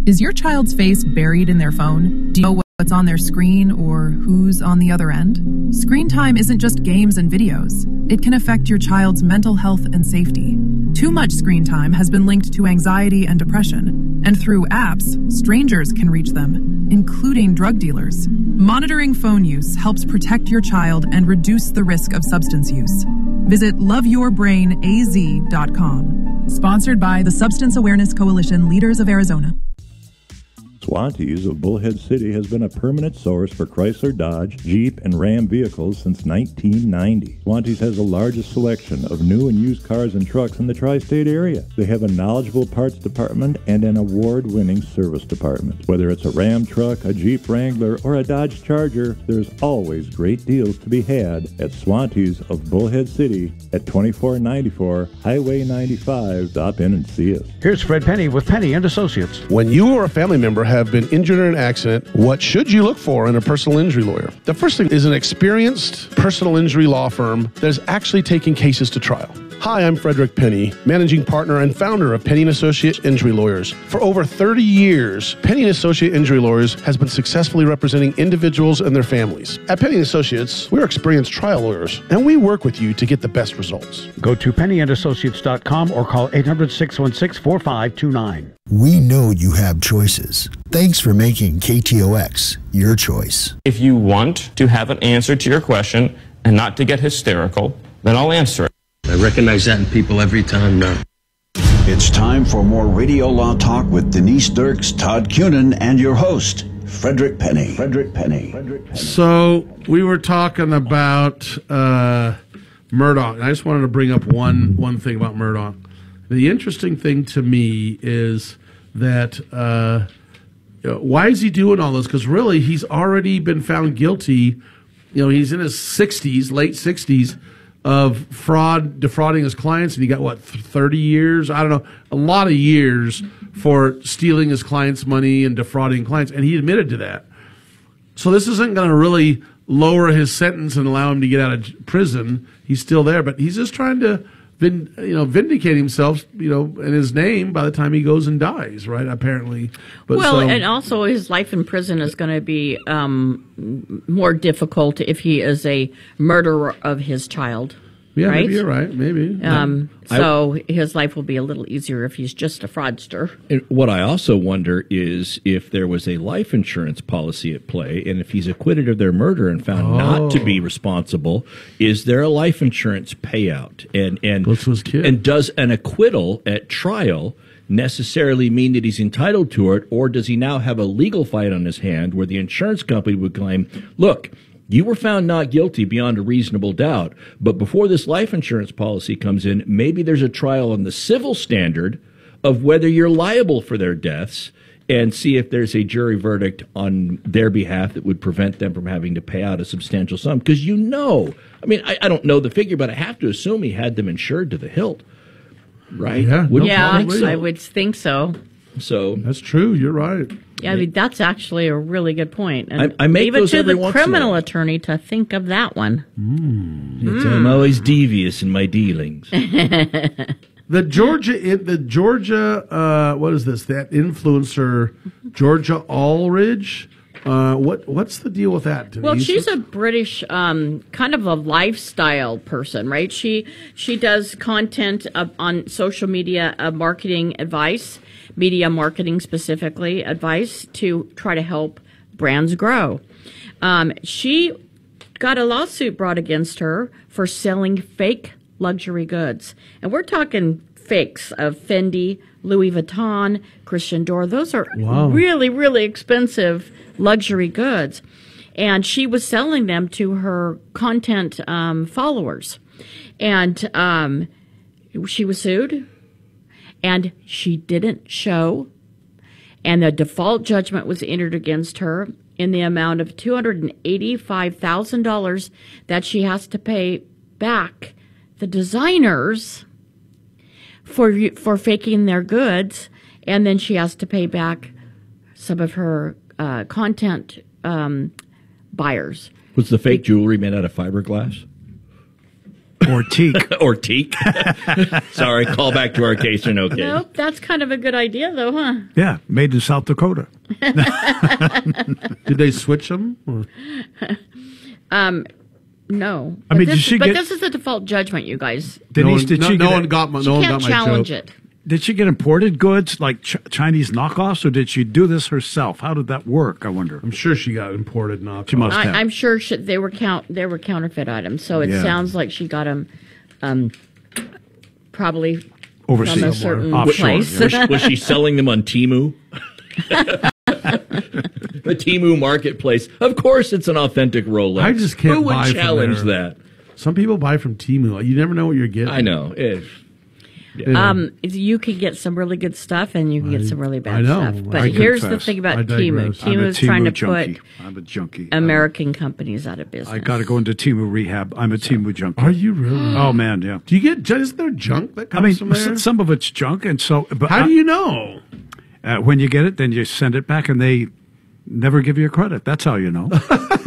Is your child's face buried in their phone? Do you know what's on their screen or who's on the other end? Screen time isn't just games and videos. It can affect your child's mental health and safety. Too much screen time has been linked to anxiety and depression, and through apps, strangers can reach them, including drug dealers. Monitoring phone use helps protect your child and reduce the risk of substance use. Visit loveyourbrainaz.com. Sponsored by the Substance Awareness Coalition Leaders of Arizona. Swantees of Bullhead City has been a permanent source for Chrysler, Dodge, Jeep, and Ram vehicles since 1990. Swantees has the largest selection of new and used cars and trucks in the tri-state area. They have a knowledgeable parts department and an award-winning service department. Whether it's a Ram truck, a Jeep Wrangler, or a Dodge Charger, there's always great deals to be had at Swantees of Bullhead City at 2494 Highway 95. Stop in and see us. Here's Fred Penny with Penny and Associates. When you or a family member have been injured in an accident, what should you look for in a personal injury lawyer? The first thing is an experienced personal injury law firm that is actually taking cases to trial. Hi, I'm Frederick Penny, managing partner and founder of Penny & Associate Injury Lawyers. For over 30 years, Penny & Associate Injury Lawyers has been successfully representing individuals and their families. At Penny & Associates, we're experienced trial lawyers, and we work with you to get the best results. Go to pennyandassociates.com or call 800-616-4529. We know you have choices. Thanks for making KTOX your choice. If you want to have an answer to your question and not to get hysterical, then I'll answer it. I recognize that in people every time now. It's time for more Radio Law Talk with Denise Dirks, Todd Cunin, and your host, Frederick Penny. So we were talking about Murdaugh. I just wanted to bring up one thing about Murdaugh. The interesting thing to me is that why is he doing all this? Because really, he's already been found guilty. You know, he's in his 60s, late 60s, of defrauding his clients, and he got, 30 years? I don't know, a lot of years for stealing his clients' money and defrauding clients, and he admitted to that. So this isn't going to really lower his sentence and allow him to get out of prison. He's still there, but he's just trying to vindicate himself, in his name by the time he goes and dies, right? Apparently. But and also his life in prison is going to be more difficult if he is a murderer of his child. Yeah, right? Maybe you're right. Maybe. So his life will be a little easier if he's just a fraudster. And what I also wonder is if there was a life insurance policy at play, and if he's acquitted of their murder and found not to be responsible, is there a life insurance payout? And does an acquittal at trial necessarily mean that he's entitled to it, or does he now have a legal fight on his hand where the insurance company would claim, look, you were found not guilty beyond a reasonable doubt, but before this life insurance policy comes in, maybe there's a trial on the civil standard of whether you're liable for their deaths, and see if there's a jury verdict on their behalf that would prevent them from having to pay out a substantial sum. Because I don't know the figure, but I have to assume he had them insured to the hilt, right? Yeah, I would think so. So that's true. You're right. Yeah, I mean, that's actually a really good point. And I make leave it those to every the once in a criminal while. attorney to think of that one. I'm always devious in my dealings. The Georgia, what is this? That influencer, Georgia Allridge. What's the deal with that, Denise? Well, she's a British kind of a lifestyle person, right? She does content on social media, marketing advice, media marketing specifically advice to try to help brands grow. She got a lawsuit brought against her for selling fake luxury goods, and we're talking fakes of Fendi, Louis Vuitton, Christian Dior. Those are really, really expensive luxury goods. And she was selling them to her content followers. And she was sued. And she didn't show. And the default judgment was entered against her in the amount of $285,000 that she has to pay back the designers for faking their goods, and then she has to pay back some of her content buyers. Was the fake jewelry made out of fiberglass? Or teak. Or teak. Sorry, call back to our case or no case. Nope, that's kind of a good idea, though, huh? Yeah, made in South Dakota. Did they switch them? No. I mean, did she but get- this is the default judgment, you guys. Denise, did she no get one got my, She no one can't got my challenge joke. it. Did she get imported goods like Chinese knockoffs, or did she do this herself? How did that work? I wonder. I'm sure she got imported knockoffs. She must have. I'm sure they were counterfeit items, so it Yeah. sounds like she got them probably Overseas. from a certain Offshore, place. yeah. Was she selling them on Temu? The Temu marketplace. Of course, it's an authentic Rolex. I just can't Who would buy from challenge there. that? Some people buy from Temu. You never know what you're getting. I know. You can get some really good stuff, and you can get some really I bad know. stuff. But I here's the confess. thing about I Temu. digress. I'm a Temu is trying to junkie. put I'm a junkie. American companies out of business. I got to go into Temu rehab. I'm a Temu junkie. Are you really? Oh man, yeah. Do you get? Isn't there junk that I comes mean, from there? some of it's junk, and so. But How do you know? When you get it, then you send it back, and they never give you credit. That's how you know.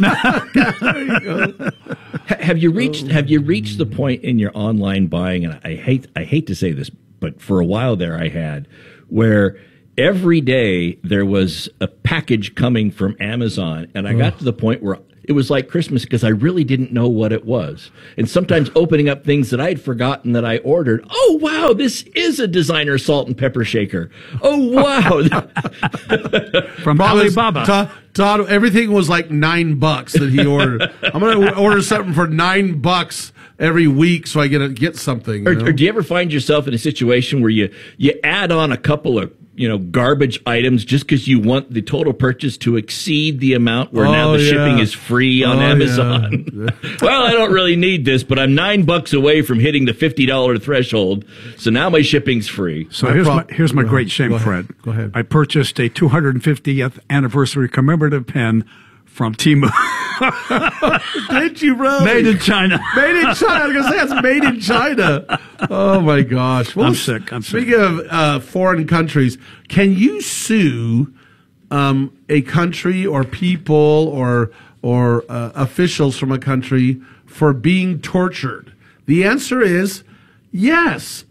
Have you reached the point in your online buying, and I hate to say this, but for a while there I had, where every day there was a package coming from Amazon, and I got to the point where it was like Christmas because I really didn't know what it was. And sometimes opening up things that I had forgotten that I ordered. Oh, wow, this is a designer salt and pepper shaker. Oh, wow. From Alibaba. Todd, everything was like $9 that he ordered. I'm going to order something for $9 every week so I get something. Or do you ever find yourself in a situation where you add on a couple of garbage items just because you want the total purchase to exceed the amount where now the shipping is free on Amazon? Yeah. Well, I don't really need this, but I'm $9 away from hitting the $50 threshold, so now my shipping's free. So here's my great shame, Fred. Go ahead. I purchased a 250th anniversary commemorative pen from Temu. Did you, bro? Made in China. Made in China. I was going to say it's made in China. Oh, my gosh. Well, I'm sick. Speaking of foreign countries, can you sue a country or people or officials from a country for being tortured? The answer is yes.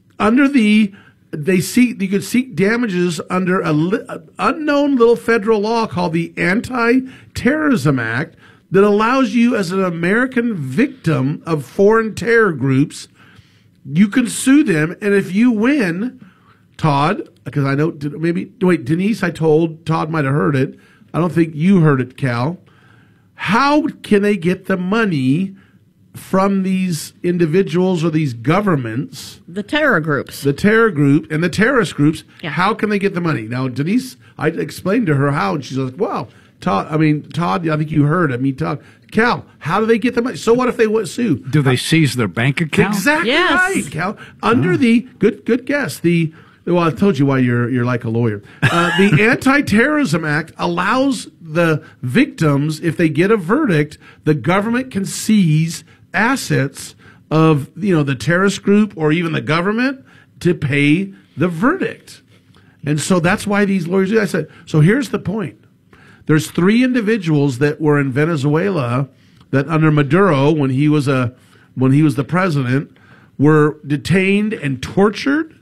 You could seek damages under an unknown little federal law called the Anti-Terrorism Act that allows you, as an American victim of foreign terror groups, you can sue them, and if you win, Todd, because I know Denise, I told Todd might have heard it. I don't think you heard it, Cal. How can they get the money from these individuals or these governments? The terror groups. The terror group and the terrorist groups. Yeah. How can they get the money? Now, Denise, I explained to her how, and she's like, wow, Todd, I think you heard it. Todd. Cal, how do they get the money? So what if they sue? Do they seize their bank account? Exactly Yes. right, Cal. Under the good guess. Well, I told you why you're like a lawyer. The Anti-Terrorism Act allows the victims, if they get a verdict, the government can seize assets of the terrorist group or even the government to pay the verdict. And so that's why these lawyers do that. I said, so here's the point. There's 3 individuals that were in Venezuela that under Maduro, when he was the president, were detained and tortured,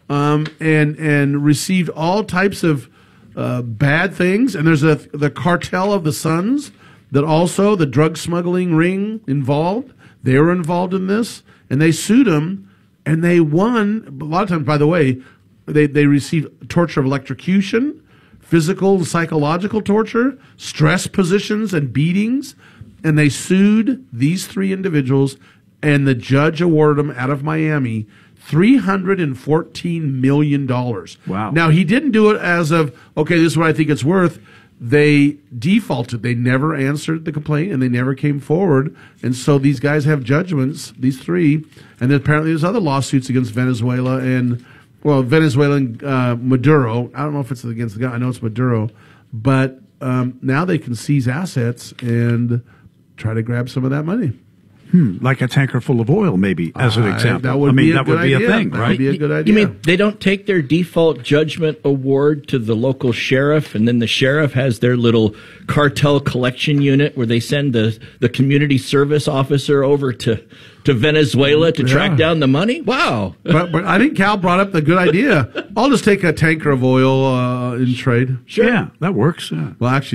and received all types of bad things. And there's the cartel of the Suns that also the drug smuggling ring involved. They were involved in this, and they sued them, and they won. A lot of times, by the way, they received torture of electrocution, physical and psychological torture, stress positions and beatings, and they sued these 3 individuals, and the judge awarded them out of Miami $314 million. Wow. Now, he didn't do it as of, okay, this is what I think it's worth. They defaulted. They never answered the complaint, and they never came forward. And so these guys have judgments, these 3, and then apparently there's other lawsuits against Venezuela and Maduro. I don't know if it's against the guy. I know it's Maduro. But now they can seize assets and try to grab some of that money. Like a tanker full of oil, maybe, as an example. That would be a good a idea. thing, That right? would be a good idea. You mean they don't take their default judgment award to the local sheriff, and then the sheriff has their little cartel collection unit where they send the community service officer over to Venezuela to track down the money? Wow. But I think Cal brought up the good idea. I'll just take a tanker of oil in trade. Sure. Yeah, that works. Yeah. Well, actually,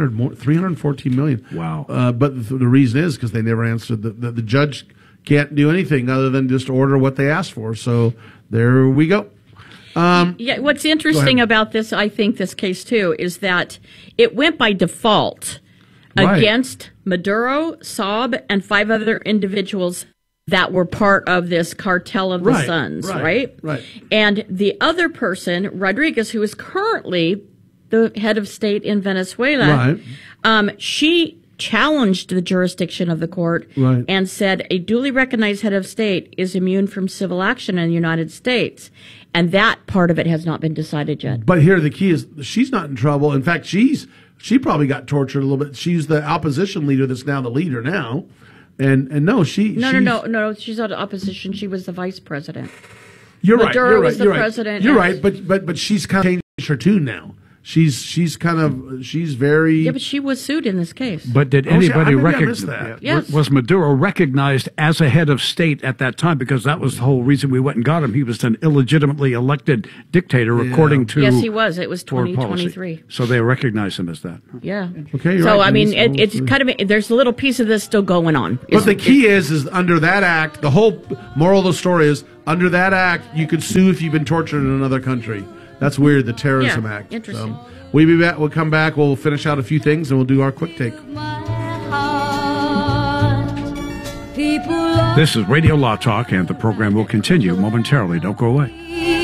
314 million. Wow. But the reason is because they never answered. The judge can't do anything other than just order what they asked for. So there we go. Yeah, what's interesting about this, I think, this case too, is that it went by default against Maduro, Saab, and 5 other individuals that were part of this cartel of the Suns, right? Right. And the other person, Rodriguez, who is currently the head of state in Venezuela, she challenged the jurisdiction of the court and said a duly recognized head of state is immune from civil action in the United States. And that part of it has not been decided yet. But here the key is she's not in trouble. In fact, she probably got tortured a little bit. She's the opposition leader that's now the leader now. And no, she's not opposition. She was the vice president. Maduro was the president. You're right, but she's kind of changed her tune now. She's very... Yeah, but she was sued in this case. But did anybody recognize that? Yes. Was Maduro recognized as a head of state at that time? Because that was the whole reason we went and got him. He was an illegitimately elected dictator, according to... Yes, he was. It was 2023. So they recognized him as that. Yeah. Okay, you're so, right. I mean, it's kind of... There's a little piece of this still going on. But the key is under that act, the whole moral of the story is, under that act, you could sue if you've been tortured in another country. That's weird, the Terrorism Act. Interesting. So we'll be back. We'll come back. We'll finish out a few things, and we'll do our quick take. This is Radio Law Talk, and the program will continue momentarily. Don't go away.